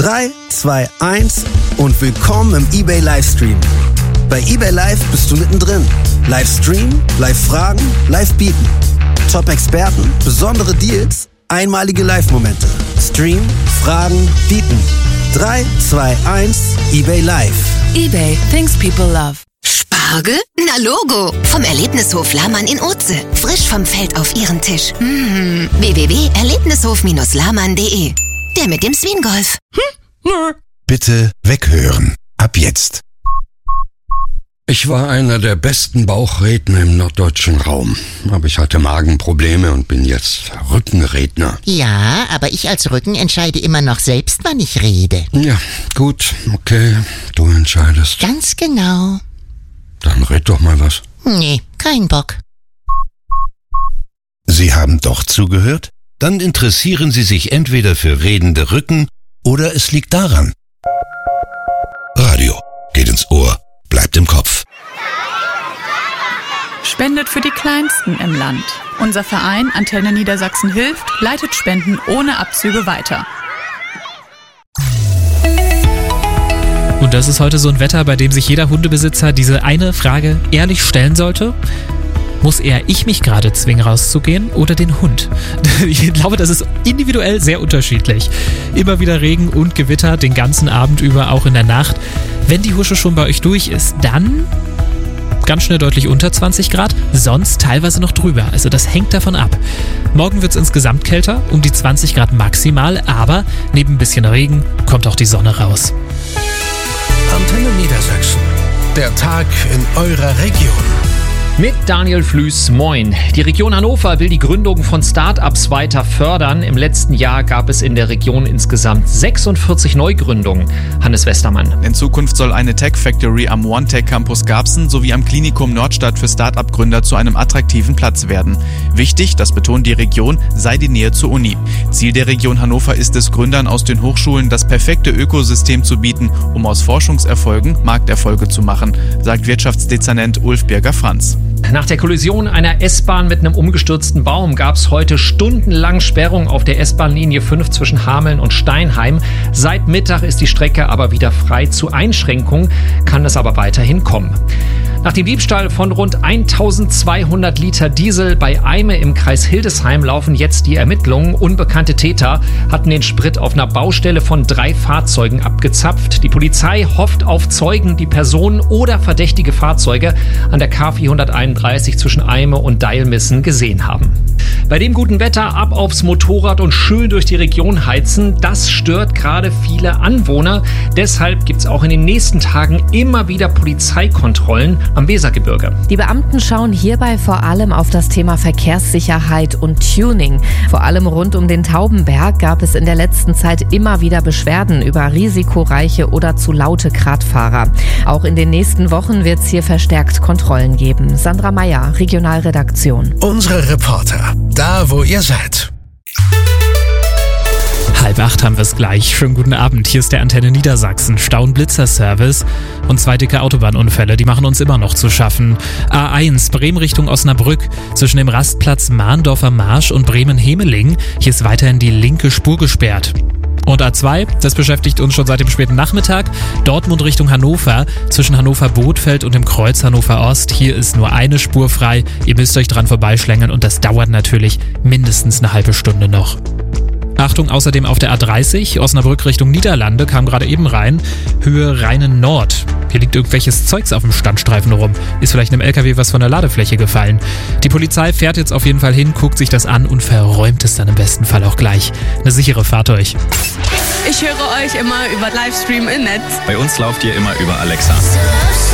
3, 2, 1 und willkommen im eBay Livestream. Bei eBay Live bist du mittendrin. Livestream, Live-Fragen, Live-Bieten. Top-Experten, besondere Deals, einmalige Live-Momente. Stream, Fragen, Bieten. 3, 2, 1, eBay Live. eBay, things people love. Spargel? Na Logo! Vom Erlebnishof Lahmann in Oetze. Frisch vom Feld auf Ihren Tisch. www.erlebnishof-lahmann.de. Der mit dem Swingolf. Bitte weghören. Ab jetzt. Ich war einer der besten Bauchredner im norddeutschen Raum. Aber ich hatte Magenprobleme und bin jetzt Rückenredner. Ja, aber ich als Rücken entscheide immer noch selbst, wann ich rede. Ja, gut, okay, du entscheidest. Ganz genau. Dann red doch mal was. Nee, kein Bock. Sie haben doch zugehört? Dann interessieren Sie sich entweder für redende Rücken oder es liegt daran. Radio geht ins Ohr, bleibt im Kopf. Spendet für die Kleinsten im Land. Unser Verein Antenne Niedersachsen hilft, leitet Spenden ohne Abzüge weiter. Und das ist heute so ein Wetter, bei dem sich jeder Hundebesitzer diese eine Frage ehrlich stellen sollte. Muss eher ich mich gerade zwingen, rauszugehen oder den Hund? Ich glaube, das ist individuell sehr unterschiedlich. Immer wieder Regen und Gewitter den ganzen Abend über, auch in der Nacht. Wenn die Husche schon bei euch durch ist, dann ganz schnell deutlich unter 20 Grad, sonst teilweise noch drüber. Also das hängt davon ab. Morgen wird es insgesamt kälter, um die 20 Grad maximal, aber neben ein bisschen Regen kommt auch die Sonne raus. Antenne Niedersachsen. Der Tag in eurer Region. Mit Daniel Flüß, moin. Die Region Hannover will die Gründung von Start-ups weiter fördern. Im letzten Jahr gab es in der Region insgesamt 46 Neugründungen. Hannes Westermann. In Zukunft soll eine Tech Factory am OneTech Campus Garbsen sowie am Klinikum Nordstadt für Start-up-Gründer zu einem attraktiven Platz werden. Wichtig, das betont die Region, sei die Nähe zur Uni. Ziel der Region Hannover ist es, Gründern aus den Hochschulen das perfekte Ökosystem zu bieten, um aus Forschungserfolgen Markterfolge zu machen, sagt Wirtschaftsdezernent Ulf Birger-Franz. Nach der Kollision einer S-Bahn mit einem umgestürzten Baum gab es heute stundenlang Sperrung auf der S-Bahn-Linie 5 zwischen Hameln und Steinheim. Seit Mittag ist die Strecke aber wieder frei. Zu Einschränkungen kann es aber weiterhin kommen. Nach dem Diebstahl von rund 1200 Liter Diesel bei Eime im Kreis Hildesheim laufen jetzt die Ermittlungen. Unbekannte Täter hatten den Sprit auf einer Baustelle von 3 Fahrzeugen abgezapft. Die Polizei hofft auf Zeugen, die Personen oder verdächtige Fahrzeuge an der K431 zwischen Eime und Deilmissen gesehen haben. Bei dem guten Wetter ab aufs Motorrad und schön durch die Region heizen, das stört gerade viele Anwohner. Deshalb gibt es auch in den nächsten Tagen immer wieder Polizeikontrollen am Wesergebirge. Die Beamten schauen hierbei vor allem auf das Thema Verkehrssicherheit und Tuning. Vor allem rund um den Taubenberg gab es in der letzten Zeit immer wieder Beschwerden über risikoreiche oder zu laute Gradfahrer. Auch in den nächsten Wochen wird es hier verstärkt Kontrollen geben. Sandra Meyer, Regionalredaktion. Unsere Reporter, da wo ihr seid. 7:30 haben wir es gleich. Schönen guten Abend. Hier ist der Antenne Niedersachsen Stau- und Blitzer-Service. Und 2 dicke Autobahnunfälle, die machen uns immer noch zu schaffen. A1 Bremen Richtung Osnabrück zwischen dem Rastplatz Mahndorfer Marsch und Bremen-Hemeling. Hier ist weiterhin die linke Spur gesperrt. Und A2, das beschäftigt uns schon seit dem späten Nachmittag. Dortmund Richtung Hannover, zwischen Hannover-Bothfeld und dem Kreuz Hannover-Ost. Hier ist nur eine Spur frei. Ihr müsst euch dran vorbeischlängeln und das dauert natürlich mindestens eine halbe Stunde noch. Achtung, außerdem auf der A30, Osnabrück Richtung Niederlande, kam gerade eben rein, Höhe Rheinen Nord. Hier liegt irgendwelches Zeugs auf dem Standstreifen rum. Ist vielleicht einem LKW was von der Ladefläche gefallen. Die Polizei fährt jetzt auf jeden Fall hin, guckt sich das an und verräumt es dann im besten Fall auch gleich. Eine sichere Fahrt euch. Ich höre euch immer über Livestream im Netz. Bei uns lauft ihr immer über Alexa.